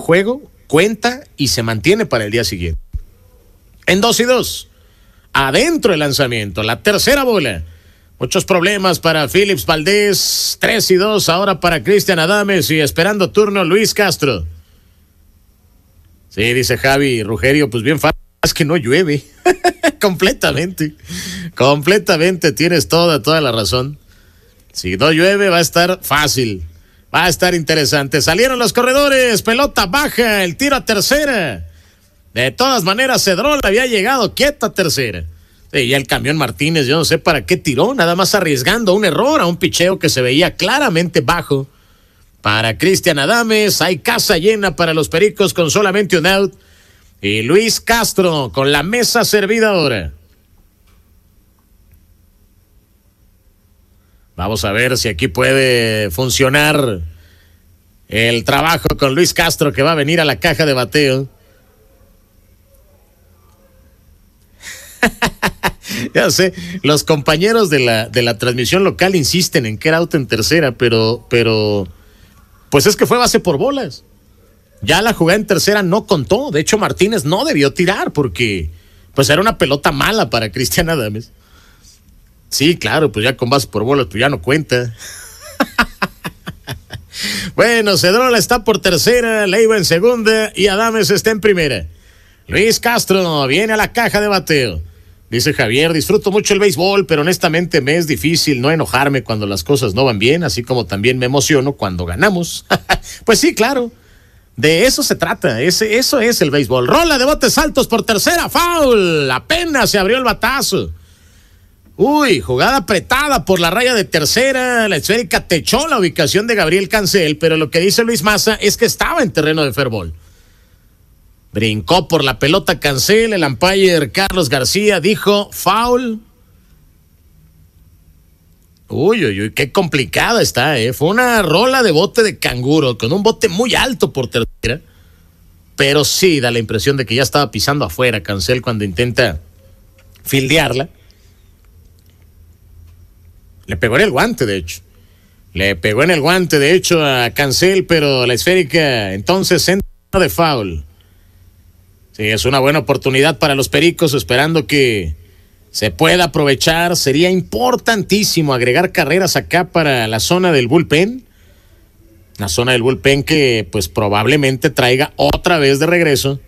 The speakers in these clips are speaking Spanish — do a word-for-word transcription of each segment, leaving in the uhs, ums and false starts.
juego cuenta y se mantiene para el día siguiente. En dos y dos, adentro el lanzamiento, la tercera bola. Muchos problemas para Phillips Valdés, tres y dos ahora para Cristian Adames y esperando turno Luis Castro. Sí, dice Javi Rugerio, pues bien fácil, es que no llueve. completamente, completamente, tienes toda, toda la razón. Si no llueve va a estar fácil, va a estar interesante. Salieron los corredores, pelota baja, el tiro a tercera. De todas maneras, Cedrón había llegado quieta a tercera. Sí, ya el camión Martínez, yo no sé para qué tiró, nada más arriesgando un error a un picheo que se veía claramente bajo. Para Cristian Adames, hay casa llena para los Pericos con solamente un out. Y Luis Castro con la mesa servida ahora. Vamos a ver si aquí puede funcionar el trabajo con Luis Castro, que va a venir a la caja de bateo. Ya sé, los compañeros de la, de la transmisión local insisten en que era out en tercera, pero, pero, pues es que fue base por bolas. Ya la jugada en tercera no contó. De hecho, Martínez no debió tirar porque, pues era una pelota mala para Cristian Adames. Sí, claro, pues ya con base por bolas, pues ya no cuenta. Bueno, Cedrola está por tercera, Leiva en segunda y Adames está en primera. Luis Castro viene a la caja de bateo. Dice Javier, disfruto mucho el béisbol, pero honestamente me es difícil no enojarme cuando las cosas no van bien, así como también me emociono cuando ganamos. Pues sí, claro, de eso se trata, ese, eso es el béisbol. Rola de botes altos por tercera, foul, apenas se abrió el batazo. Uy, jugada apretada por la raya de tercera, la esférica techó la ubicación de Gabriel Cancel, pero lo que dice Luis Maza es que estaba en terreno de fair ball. Brincó por la pelota Cancel, el umpire Carlos García dijo foul. Uy, uy, uy, qué complicada está, eh. Fue una rola de bote de canguro, con un bote muy alto por tercera. Pero sí da la impresión de que ya estaba pisando afuera Cancel cuando intenta fildearla. Le pegó en el guante, de hecho. Le pegó en el guante, de hecho, a Cancel, pero la esférica entonces entra de foul. Sí, es una buena oportunidad para los Pericos, esperando que se pueda aprovechar. Sería importantísimo agregar carreras acá para la zona del bullpen. La zona del bullpen que pues probablemente traiga otra vez de regreso.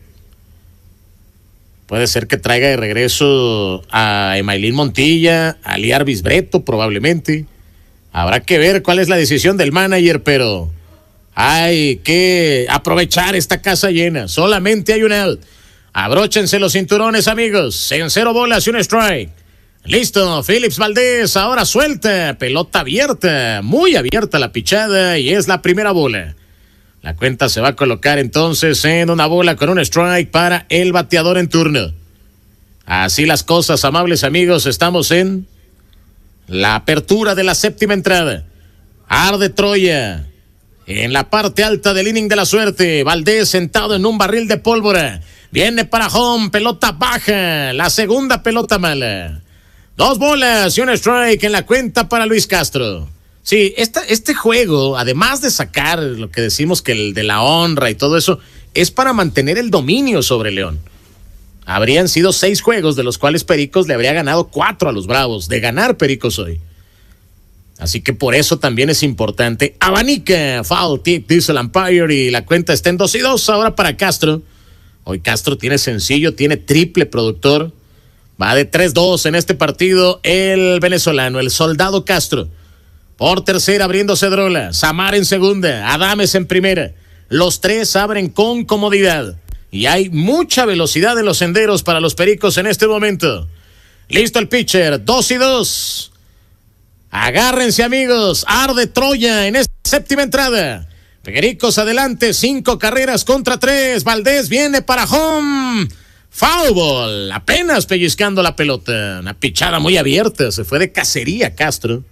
Puede ser que traiga de regreso a Emailín Montilla, a Liar Bisbreto probablemente. Habrá que ver cuál es la decisión del manager, pero hay que aprovechar esta casa llena. Solamente hay un out. Abróchense los cinturones, amigos. En cero bolas y un strike. Listo, Phillips Valdés ahora suelta. Pelota abierta, muy abierta la pichada y es la primera bola. La cuenta se va a colocar entonces en una bola con un strike para el bateador en turno. Así las cosas, amables amigos, estamos en la apertura de la séptima entrada. Arde Troya en la parte alta del inning de la suerte. Valdés sentado en un barril de pólvora. Viene para home, pelota baja, la segunda pelota mala. Dos bolas y un strike en la cuenta para Luis Castro. Sí, esta, este juego, además de sacar lo que decimos que el de la honra y todo eso, es para mantener el dominio sobre León. Habrían sido seis juegos, de los cuales Pericos le habría ganado cuatro a los Bravos. De ganar Pericos hoy. Así que por eso también es importante. Abanica, foul tip, dice el umpire, y la cuenta está en dos y dos ahora para Castro. Hoy Castro tiene sencillo, tiene triple productor. Va de tres dos en este partido el venezolano, el soldado Castro. Por tercera abriendo Cedrola, Samar en segunda, Adames en primera. Los tres abren con comodidad. Y hay mucha velocidad en los senderos para los Pericos en este momento. Listo el pitcher, dos y dos. Agárrense, amigos, arde Troya en esta séptima entrada. Pericos adelante, cinco carreras contra tres. Valdés viene para home. Foul ball, apenas pellizcando la pelota. Una pichada muy abierta, se fue de cacería Castro.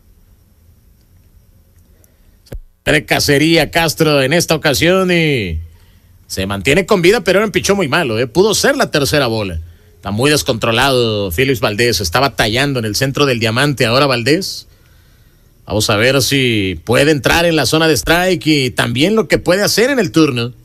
Se fue de cacería Castro en esta ocasión y se mantiene con vida, pero era un pichón muy malo, ¿eh? Pudo ser la tercera bola. Está muy descontrolado Phillips Valdés, estaba tallando en el centro del diamante ahora Valdés. Vamos a ver si puede entrar en la zona de strike y también lo que puede hacer en el turno.